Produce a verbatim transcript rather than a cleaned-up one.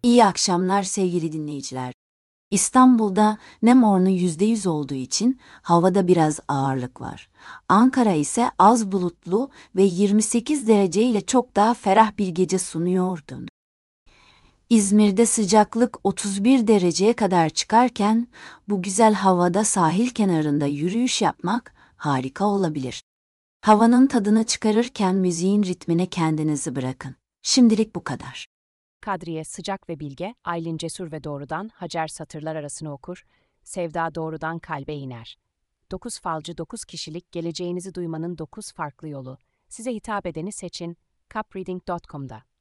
İyi akşamlar sevgili dinleyiciler. İstanbul'da nem oranı yüzde yüz olduğu için havada biraz ağırlık var. Ankara ise az bulutlu ve yirmi sekiz derece ile çok daha ferah bir gece sunuyordu. İzmir'de sıcaklık otuz bir dereceye kadar çıkarken bu güzel havada sahil kenarında yürüyüş yapmak harika olabilir. Havanın tadını çıkarırken müziğin ritmine kendinizi bırakın. Şimdilik bu kadar. Kadriye sıcak ve bilge, Aylin cesur ve doğrudan, Hacer satırlar arasını okur, Sevda doğrudan kalbe iner. Dokuz falcı dokuz kişilik geleceğinizi duymanın dokuz farklı yolu. Size hitap edeni seçin, capreading nokta com'da.